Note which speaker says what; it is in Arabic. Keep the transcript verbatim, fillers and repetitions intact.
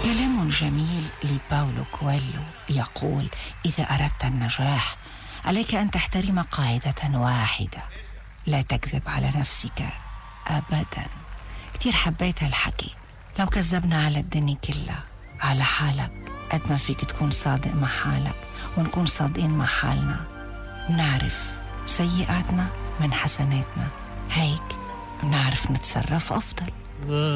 Speaker 1: كلام جميل لباولو كويلو يقول: إذا أردت النجاح عليك أن تحترم قاعدة واحدة: لا تكذب على نفسك أبدا. كتير حبيت هالحكي. لو كذبنا على الدنيا كلها، على حالك قد ما فيك تكون صادق مع حالك، ونكون صادقين مع حالنا نعرف سيئاتنا من حسناتنا، هيك نعرف نتصرف أفضل.